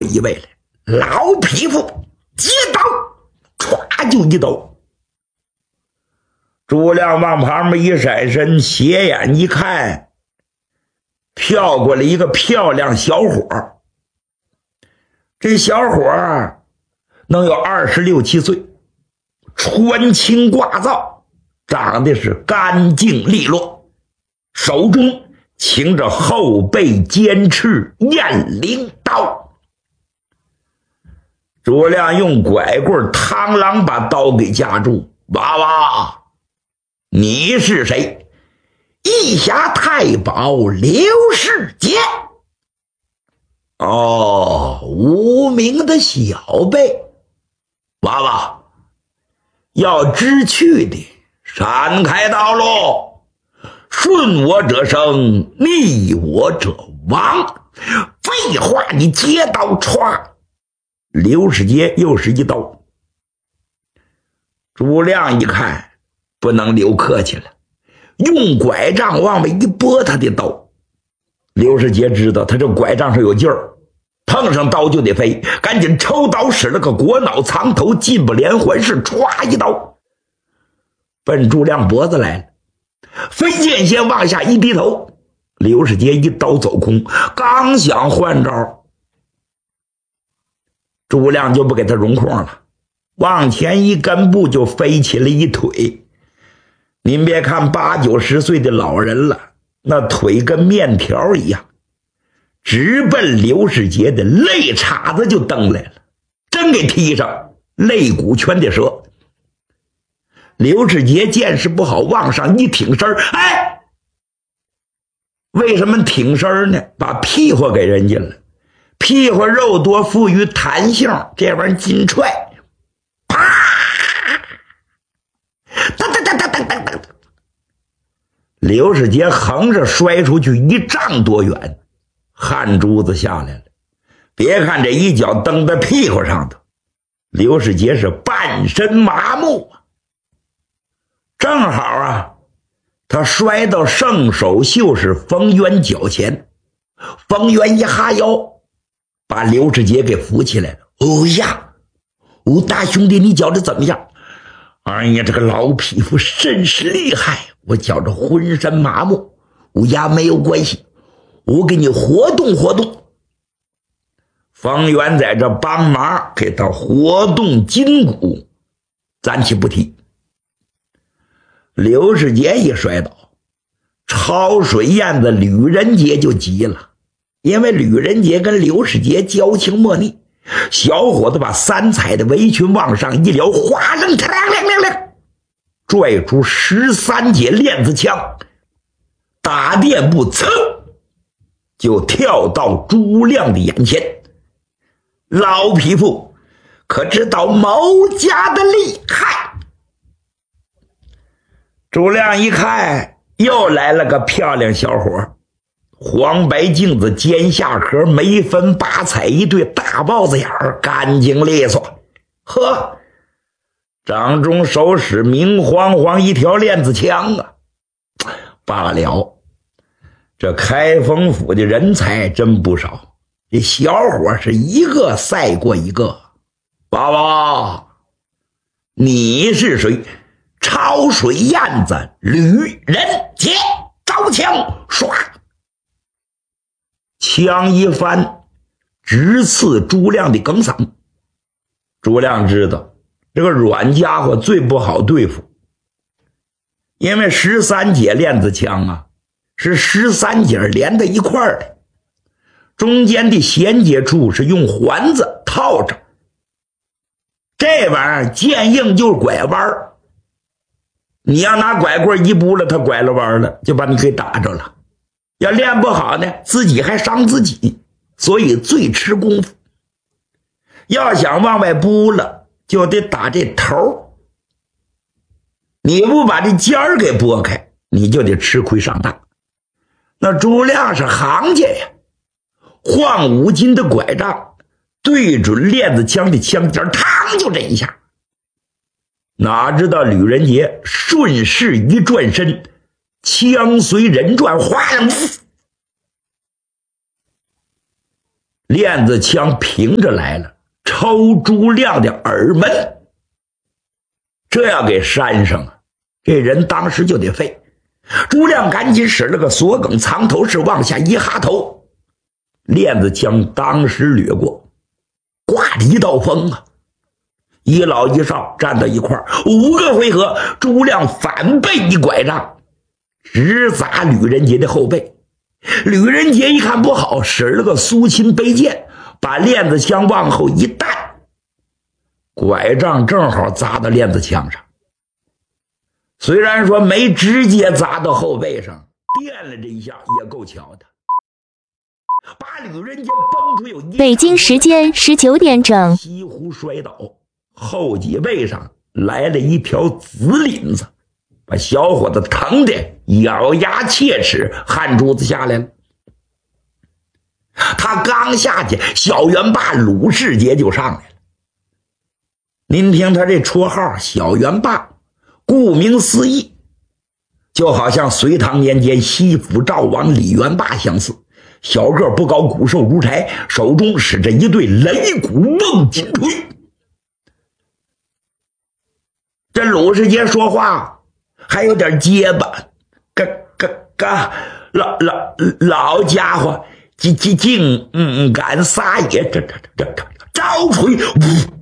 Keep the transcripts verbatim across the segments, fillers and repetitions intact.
一位来，老匹夫接刀，歘就一刀。诸葛亮往旁边一闪身，斜眼一看，飘过来一个漂亮小伙。这小伙能有二十六七岁，穿青挂皂，长得是干净利落，手中擎着后背尖刺雁翎刀。诸葛亮用拐棍螳螂把刀给夹住。娃娃，你是谁？义侠太保刘世杰。哦，无名的小辈。娃娃，要知趣的闪开道路，顺我者生，逆我者亡。废话，你接刀歘。刘世杰又是一刀。诸葛亮一看不能留客气了，用拐杖往外一拨他的刀。刘世杰知道他这拐杖上有劲儿，碰上刀就得飞，赶紧抽刀使了个国脑藏头进不连环式，歘一刀奔诸葛亮脖子来了。飞剑先往下一低头，刘世杰一刀走空，刚想换招，诸葛亮就不给他容空了，往前一跟步就飞起了一腿。您别看八九十岁的老人了，那腿跟面条一样，直奔刘世杰的肋叉子就蹬来了，真给踢上，肋骨全得折。刘世杰见势不好，往上一挺身，哎，为什么挺身呢？把屁股给人家了，屁股肉多，富于弹性，这玩意儿金踹，啪，噔噔噔噔噔噔噔，刘世杰横着摔出去一丈多远，汗珠子下来了。别看这一脚蹬在屁股上头，刘世杰是半身麻木啊。正好啊，他摔到圣手秀士冯渊脚前，冯渊一哈腰，把刘世杰给扶起来了。哦呀，哦，大兄弟，你觉得怎么样？哎呀，这个老匹夫甚是厉害，我觉着浑身麻木。乌鸦没有关系，我给你活动活动。冯渊在这帮忙给他活动筋骨，暂且不提。刘世杰一摔倒，抄水燕子吕仁杰就急了，因为吕仁杰跟刘世杰交情莫逆。小伙子把三彩的围裙往上一撩，哗楞嘡亮亮亮，拽出十三节链子枪，打垫步噌就跳到诸葛亮的眼前。老匹夫，可知道某家的厉害？诸葛亮一看，又来了个漂亮小伙，黄白镜子，尖下壳，眉分八彩，一对大豹子眼儿，干净利索。呵，掌中手使明晃晃一条链子枪啊！罢了，这开封府的人才真不少，这小伙是一个赛过一个。爸爸，你是谁？抄水燕子吕仁杰，招枪，唰，枪一翻，直刺诸葛亮的梗嗓。诸葛亮知道这个软家伙最不好对付，因为十三节链子枪啊，是十三节连在一块儿的，中间的衔接处是用环子套着，这玩意儿剑硬就是拐弯儿。你要拿拐棍一拨了，他拐了弯了，就把你给打着了。要练不好呢，自己还伤自己，所以最吃功夫。要想往外拨了，就得打这头，你不把这尖儿给拨开，你就得吃亏上当。那诸葛亮是行家呀，晃五斤的拐杖对准链子枪的枪尖，嘡就这一下。哪知道吕仁杰顺势一转身，枪随人转，哗啦！ 链子枪平着来了，抽朱亮的耳门。这要给扇上啊，这人当时就得废。朱亮赶紧使了个锁梗藏头式，往下一哈头，链子枪当时掠过，刮着一道风啊！一老一少站到一块儿，五个回合，朱亮反背一拐杖，直砸吕仁杰的后背。吕仁杰一看不好，使了个苏秦背剑，把链子枪往后一弹，拐杖正好砸到链子枪上。虽然说没直接砸到后背上，垫了这一下也够巧的，把吕仁杰崩出有一北京时间十九点整， 西湖摔倒，后脊背上来了一条紫领子，把小伙子疼的咬牙切齿，汗珠子下来了。他刚下去，小元霸鲁世杰就上来了。您听他这绰号小元霸，顾名思义，就好像隋唐年间西府赵王李元霸相似，小个不高，骨瘦如柴，手中使着一对擂鼓瓮金锤。这鲁世杰说话还有点结巴，嘎嘎嘎，老老老家伙，竟竟竟嗯敢撒野，这这这这招锤！呜！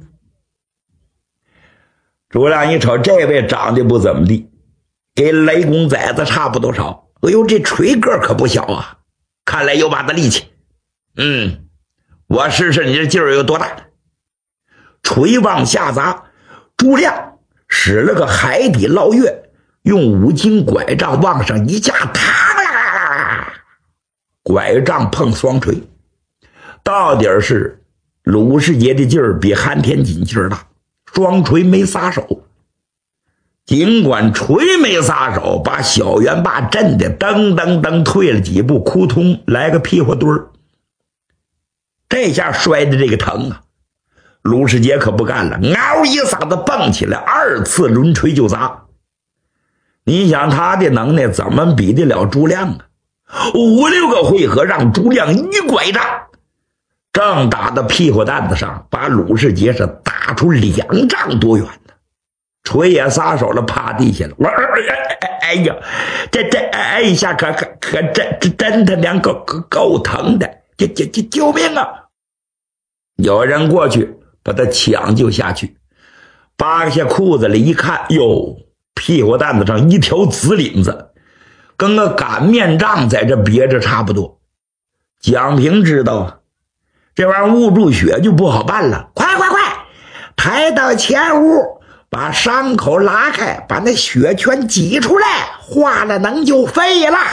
朱亮一瞅，这位长得不怎么地，跟雷公崽子差不多少。哎呦，这锤个可不小啊，看来有把子力气。嗯，我试试你这劲儿有多大。锤往下砸，朱亮使了个海底捞月，用五斤拐杖往上一架，啪啦！拐杖碰双锤，到底是鲁世杰的劲儿比韩天锦劲儿大，双锤没撒手。尽管锤没撒手，把小元霸震得噔噔噔退了几步，扑通来个屁股墩儿。这下摔的这个疼啊！鲁世杰可不干了，嗷一嗓子蹦起来，二次抡锤就砸。你想他的能耐怎么比得了朱亮啊？五六个回合让朱亮一拐杖，正打到屁股蛋子上，把鲁世杰是打出两丈多远呢。锤也撒手了，趴地下了。我哎呀，这这哎一下可可可真真真他娘够够疼的，这这这救命啊！有人过去把他抢救下去，扒下裤子里一看，哟，屁股蛋子上一条紫领子，跟个擀面杖在这别着差不多。蒋平知道啊，这玩意儿捂住血就不好办了，快快快，抬到前屋，把伤口拉开，把那血全挤出来，化了能就废了。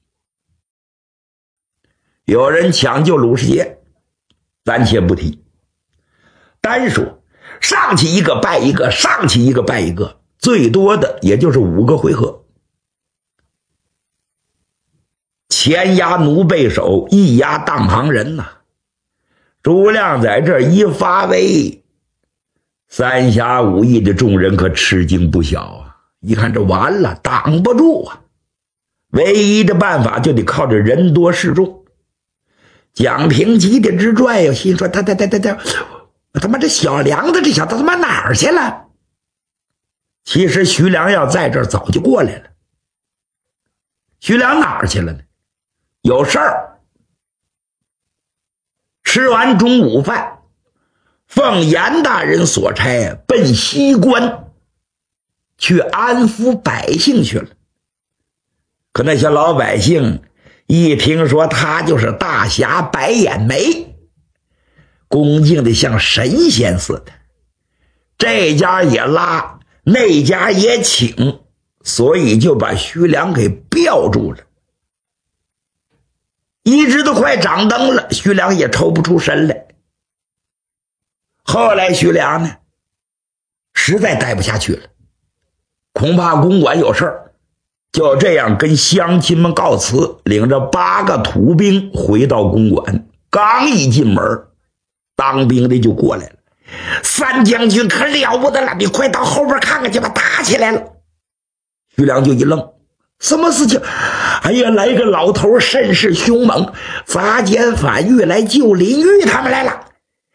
有人抢救鲁世杰，暂且不提，单说上去一个败一个，上去一个败一个，最多的也就是五个回合。前压奴背手，一压当行人呐、啊。朱亮在这一发威，三侠五义的众人可吃惊不小啊！一看这完了，挡不住啊！唯一的办法就得靠着人多势众。蒋平急得直转呀，心说他他他他他他妈这小梁子这小子他妈哪儿去了？其实徐良要在这儿早就过来了。徐良哪儿去了呢？有事儿。吃完中午饭，奉严大人所差，奔西关去安抚百姓去了。可那些老百姓一听说他就是大侠白眼眉，恭敬的像神仙似的，这家也拉，那家也请，所以就把徐良给吊住了。一直都快掌灯了，徐良也抽不出身来。后来徐良呢，实在待不下去了，恐怕公馆有事儿，就这样跟乡亲们告辞，领着八个土兵回到公馆。刚一进门，当兵的就过来了：“三将军可了不得了，你快到后边看看去吧，打起来了。”徐良就一愣：“什么事情？ 哎呀，来个老头甚是凶猛，砸奸反狱来救林玉他们来了。